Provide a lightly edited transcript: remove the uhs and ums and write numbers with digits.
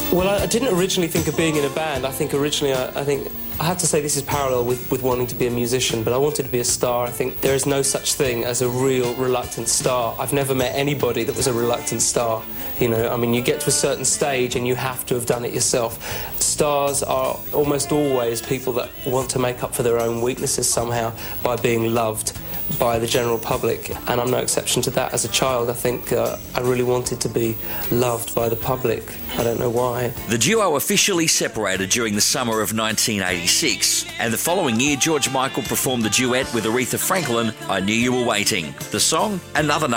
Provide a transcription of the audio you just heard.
Well, I didn't originally think of being in a band. I think originally, I have to say this is parallel with wanting to be a musician, but I wanted to be a star. I think there is no such thing as a real reluctant star. I've never met anybody that was a reluctant star. You know, I mean, you get to a certain stage and you have to have done it yourself. Stars are almost always people that want to make up for their own weaknesses somehow by being loved by the general public, and I'm no exception to that. As a child, I think I really wanted to be loved by the public. I don't know why. The duo officially separated during the summer of 1986, and the following year George Michael performed the duet with Aretha Franklin, I Knew You Were Waiting. The song, another number